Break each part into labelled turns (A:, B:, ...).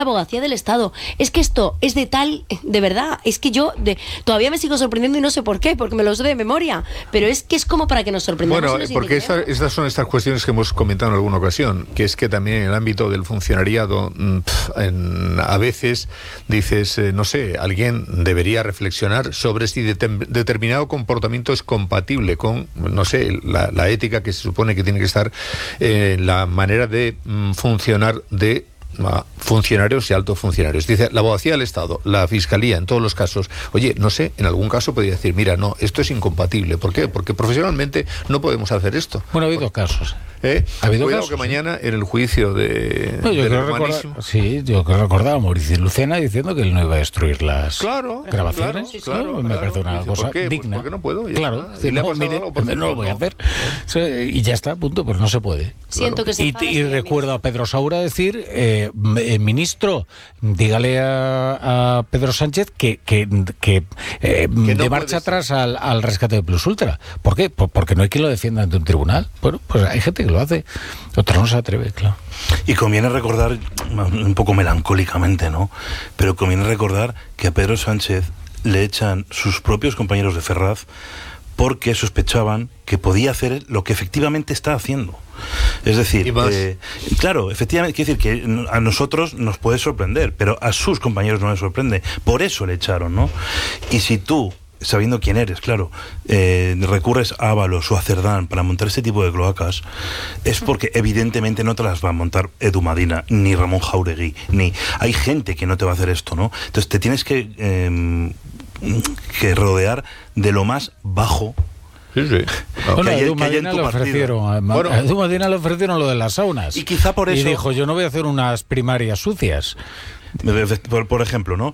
A: Abogacía del Estado. Es que esto es de verdad, es que yo todavía me sigo sorprendiendo y no sé por qué, porque me lo sé de memoria, pero es que es como para que nos sorprendamos.
B: Bueno, porque estas son estas cuestiones que hemos comentado en alguna ocasión, que es que también en el ámbito del funcionariado, a veces dices, no sé, alguien debería reflexionar sobre si determinado comportamiento es compatible con, no sé, la ética que se supone que tiene que estar la manera de funcionar de funcionarios y altos funcionarios. Dice la Abogacía del Estado, la Fiscalía, en todos los casos. Oye, no sé, en algún caso podría decir, mira, no, esto es incompatible. ¿Por qué? Porque profesionalmente no podemos hacer esto.
C: Bueno, ha habido casos.
B: ¿Ha habido casos? Que mañana en el juicio
C: yo creo recordar a Mauricio Lucena diciendo que él no iba a destruir las grabaciones. Claro, me parece una cosa digna.
B: ¿Por qué no puedo?
C: Claro, no lo voy a hacer. Y ya está, punto, pues no se puede.
A: Siento que
C: y recuerdo a Pedro Saura decir, ministro, dígale a Pedro Sánchez que de marcha atrás al rescate de Plus Ultra. ¿Por qué? Porque no hay quien lo defienda ante un tribunal. Bueno, pues hay gente que lo hace, otra no se atreve, claro.
D: Y conviene recordar, un poco melancólicamente, ¿no? Pero conviene recordar que a Pedro Sánchez le echan sus propios compañeros de Ferraz porque sospechaban que podía hacer lo que efectivamente está haciendo. Es decir, claro, efectivamente, quiere decir que a nosotros nos puede sorprender, pero a sus compañeros no les sorprende. Por eso le echaron, ¿no? Y si tú, sabiendo quién eres, claro, recurres a Ábalos o a Cerdán para montar este tipo de cloacas, es porque evidentemente no te las va a montar Edu Madina, ni Ramón Jáuregui, ni... Hay gente que no te va a hacer esto, ¿no? Entonces te tienes que rodear de lo más bajo.
B: Sí.
C: Bueno, a Edu Madina le ofrecieron lo de las saunas.
D: Y quizá por eso...
C: Y dijo, yo no voy a hacer unas primarias sucias.
D: Por ejemplo, ¿no?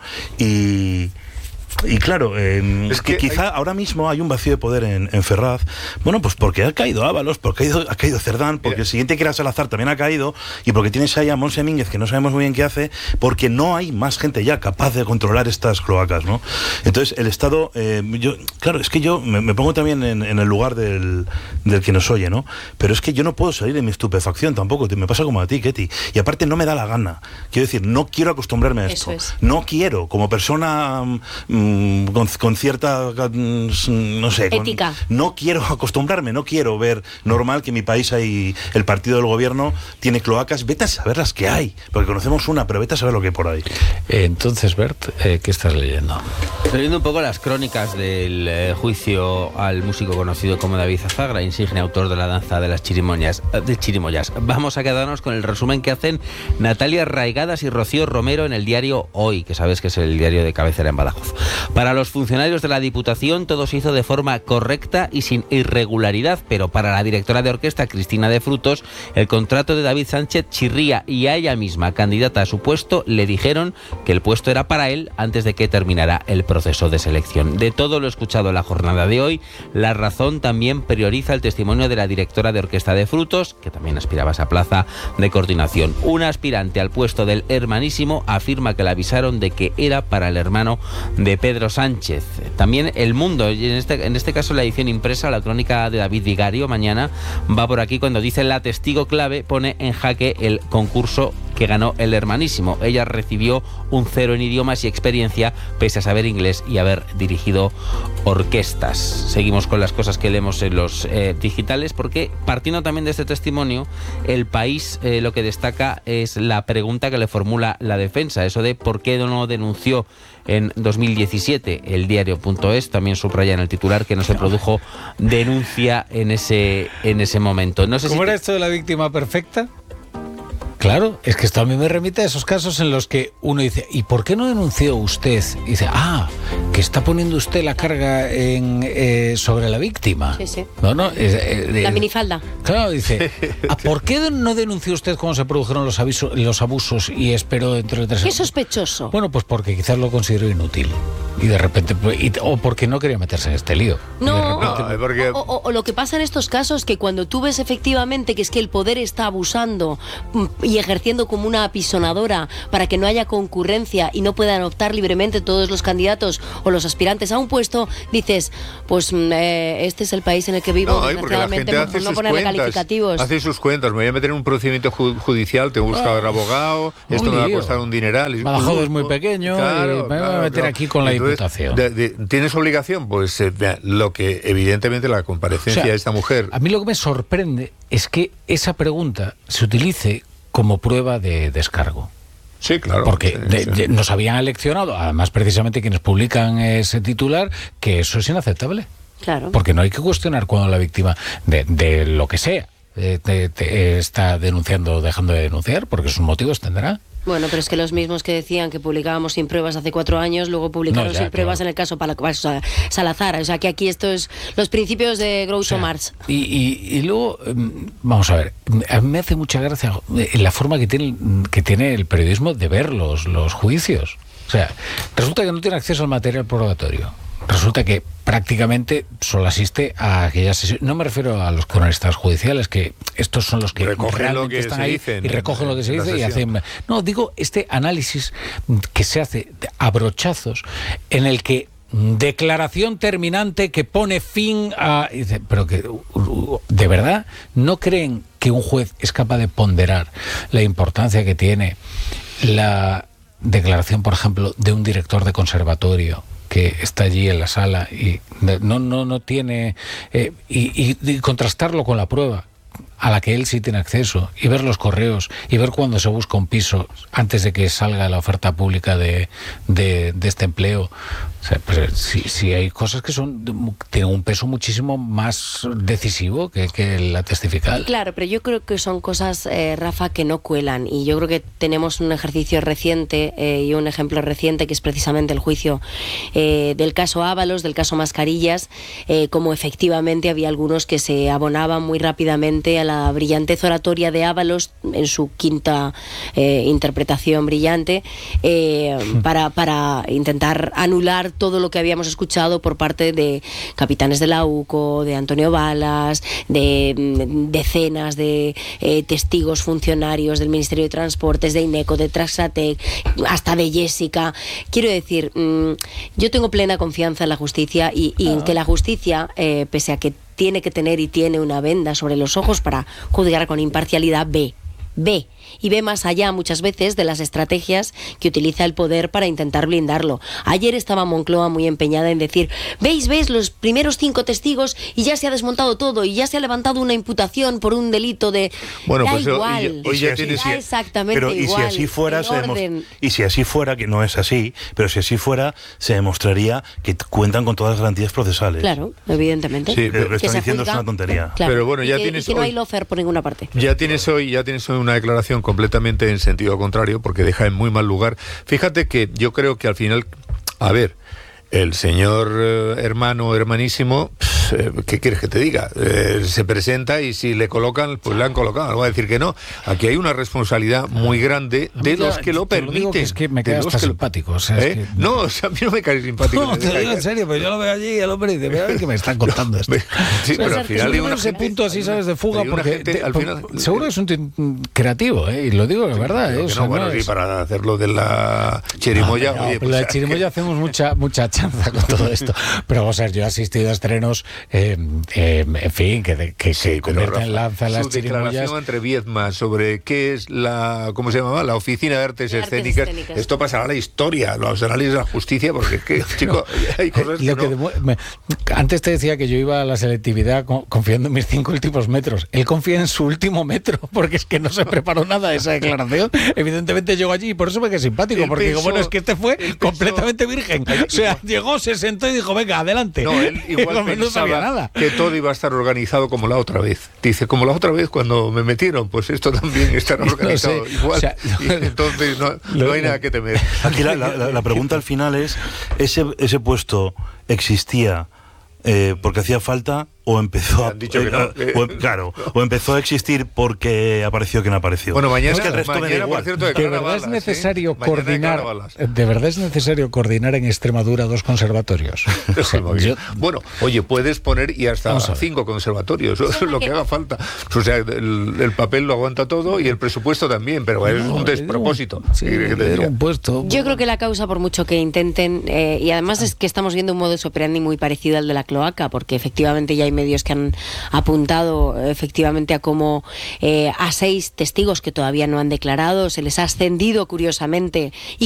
D: Y claro, es que quizá ahora mismo hay un vacío de poder en Ferraz. Bueno, pues porque ha caído Ábalos, porque ha caído Cerdán, porque el siguiente que era Salazar también ha caído, y porque tienes ahí a Monse Mínguez, que no sabemos muy bien qué hace, porque no hay más gente ya capaz de controlar estas cloacas, ¿no? Entonces, el Estado, claro, es que yo me pongo también en el lugar del que nos oye, ¿no? Pero es que yo no puedo salir de mi estupefacción tampoco, me pasa como a ti, Ketty. Y aparte no me da la gana. Quiero decir, no quiero acostumbrarme a esto. No quiero, como persona... con cierta, no sé,
A: ética.
D: No quiero acostumbrarme, no quiero ver normal que en mi país hay el partido del gobierno tiene cloacas. Vete a saber las que hay, porque conocemos una, pero vete a saber lo que hay por ahí.
C: Entonces, Bert, ¿qué estás leyendo?
E: Estoy leyendo un poco las crónicas del juicio al músico conocido como David Azagra, insigne autor de la danza de las chirimoyas. Vamos a quedarnos con el resumen que hacen Natalia Raigadas y Rocío Romero en el diario Hoy, que sabes que es el diario de cabecera en Badajoz. Para los funcionarios de la Diputación todo se hizo de forma correcta y sin irregularidad, pero para la directora de orquesta, Cristina de Frutos, el contrato de David Sánchez chirría y a ella misma, candidata a su puesto, le dijeron que el puesto era para él antes de que terminara el proceso de selección. De todo lo escuchado en la jornada de hoy, La Razón también prioriza el testimonio de la directora de orquesta de Frutos, que también aspiraba a esa plaza de coordinación. Una aspirante al puesto del hermanísimo afirma que le avisaron de que era para el hermano de Pedro Sánchez. También El Mundo, y en este caso la edición impresa, la crónica de David Vigario, mañana va por aquí cuando dice la testigo clave pone en jaque el concurso que ganó el hermanísimo. Ella recibió un 0 en idiomas y experiencia pese a saber inglés y haber dirigido orquestas. Seguimos con las cosas que leemos en los digitales, porque partiendo también de este testimonio, El País lo que destaca es la pregunta que le formula la defensa, eso de por qué no denunció en 2017. El diario.es también subraya en el titular que no se produjo denuncia en ese momento. No sé
C: ¿Cómo era esto de la víctima perfecta? Claro, es que esto a mí me remite a esos casos en los que uno dice, ¿y por qué no denunció usted? Y dice, que está poniendo usted la carga sobre la víctima.
A: Sí.
C: No,
A: la minifalda.
C: Claro, dice, ¿por qué no denunció usted cómo se produjeron los abusos y esperó dentro de 3 años?
A: ¿Qué sospechoso?
C: Bueno, pues porque quizás lo consideró inútil. Y de repente, o porque no quería meterse en este lío.
A: O lo que pasa en estos casos, que cuando tú ves efectivamente que es que el poder está abusando y ejerciendo como una apisonadora para que no haya concurrencia y no puedan optar libremente todos los candidatos o los aspirantes a un puesto, dices, pues este es el país en el que vivo.
B: No, porque la gente hace sus cuentas, hace sus cuentas, me voy a meter en un procedimiento judicial, tengo que buscar un abogado, esto me va a costar un dineral.
C: Badajoz es muy pequeño, claro, me voy a meter aquí con la Diputación.
B: ¿Tienes obligación? Pues lo que evidentemente la comparecencia de esta mujer...
C: A mí lo que me sorprende es que esa pregunta se utilice como prueba de descargo.
B: Sí, claro.
C: Porque nos habían aleccionado, además precisamente quienes publican ese titular, que eso es inaceptable.
A: Claro.
C: Porque no hay que cuestionar cuando la víctima de lo que sea te está denunciando o dejando de denunciar, porque sus motivos tendrá.
A: Bueno, pero es que los mismos que decían que publicábamos sin pruebas hace 4 años, luego publicaron sin pruebas en el caso Salazar. O sea, que aquí esto es los principios de Groucho Marx.
C: Y luego, vamos a ver, a mí me hace mucha gracia la forma que tiene el periodismo de ver los juicios. O sea, resulta que no tiene acceso al material probatorio. Resulta que prácticamente solo asiste a aquellas sesiones. No me refiero a los cronistas judiciales, que estos son los que realmente están ahí y recogen lo que se dice y hacen... No, digo, este análisis que se hace a brochazos, en el que declaración terminante que pone fin a... Pero que, ¿de verdad no creen que un juez es capaz de ponderar la importancia que tiene la declaración, por ejemplo, de un director de conservatorio que está allí en la sala y no tiene y contrastarlo con la prueba a la que él sí tiene acceso, y ver los correos y ver cuando se busca un piso antes de que salga la oferta pública de este empleo? O sea, pues, sí hay cosas que tienen un peso muchísimo más decisivo que la testifical.
A: Claro, pero yo creo que son cosas, Rafa, que no cuelan, y yo creo que tenemos un ejercicio reciente y un ejemplo reciente que es precisamente el juicio del caso Ábalos, del caso Mascarillas, como efectivamente había algunos que se abonaban muy rápidamente a la brillantez oratoria de Ábalos en su quinta interpretación brillante, para intentar anular todo lo que habíamos escuchado por parte de capitanes de la UCO, de Antonio Balas, de decenas de testigos funcionarios del Ministerio de Transportes, de INECO, de Traxatec, hasta de Jessica. Quiero decir, yo tengo plena confianza en la justicia y en que la justicia, pese a que tiene que tener y tiene una venda sobre los ojos para juzgar con imparcialidad, ve y ve más allá muchas veces de las estrategias que utiliza el poder para intentar blindarlo. Ayer estaba Moncloa muy empeñada en decir, ¿veis los primeros 5 testigos y ya se ha desmontado todo y ya se ha levantado una imputación por un delito de...
B: Bueno,
A: da
B: pues
A: igual,
B: hoy ya tienes...
A: exactamente
D: pero,
A: igual.
D: Y si así fuera, que no es así, pero si así fuera, se demostraría que cuentan con todas las garantías procesales.
A: Claro, evidentemente.
D: Sí, pero lo que están diciendo es una tontería.
A: Claro,
B: pero bueno, ya
A: tienes y que no hay lawfare por ninguna parte.
B: Ya tienes hoy una declaración completamente en sentido contrario, porque deja en muy mal lugar. Fíjate que yo creo que al final, a ver, el señor hermanísimo, ¿qué quieres que te diga? Se presenta y si le colocan, pues le han colocado. No voy a decir que no. Aquí hay una responsabilidad muy grande de los que lo permiten.
C: Digo que es que me cae hasta simpático. O sea,
B: No, o sea, a mí no me cae simpático.
C: No, te digo en serio, pero yo lo veo allí y el hombre dice, mira, que me están contando esto.
B: Sí, pero al final hay
C: ese punto así, sabes, de fuga, porque seguro que es un creativo, y lo digo de verdad.
B: Sí, para hacerlo de la chirimoya.
C: La chirimoya hacemos mucha chanza con todo esto. Pero vamos a ver, yo he asistido a estrenos, en fin, que se convierten en lanza las chirimoyas.
B: Su declaración entre Viedma sobre qué es ¿cómo se llamaba? La Oficina de Artes Escénicas. Esto pasará a la historia, los análisis de la justicia, porque es que, chico, hay cosas que
C: antes te decía que yo iba a la selectividad confiando en mis 5 últimos metros. Él confía en su último metro, porque es que no se preparó nada de esa declaración. Evidentemente llegó allí y por eso me quedé simpático, porque digo, bueno, es que este fue completamente virgen. O sea, llegó, se sentó y dijo, venga, adelante.
B: No, él igual
C: no sabía nada.
B: Que todo iba a estar organizado como la otra vez. Dice, como la otra vez cuando me metieron, pues esto también estará organizado igual. O sea, y entonces no hay nada que temer.
D: Aquí la pregunta al final es, ¿ese puesto existía porque hacía falta o empezó
B: han dicho que no.
D: o empezó a existir porque apareció quien apareció.
B: Bueno, mañana,
D: es que el resto me da igual.
B: por cierto,
C: De verdad es necesario coordinar. De verdad es necesario coordinar en Extremadura 2 conservatorios.
B: Bueno, oye, puedes poner y hasta 5 conservatorios, lo que haga falta. O sea, el papel lo aguanta todo y el presupuesto también, pero es un despropósito.
C: Un puesto.
A: Yo creo que la causa, por mucho que intenten, y además es que estamos viendo un modus operandi muy parecido al de la cloaca, porque efectivamente ya hay medios que han apuntado efectivamente a cómo a 6 testigos que todavía no han declarado se les ha ascendido curiosamente y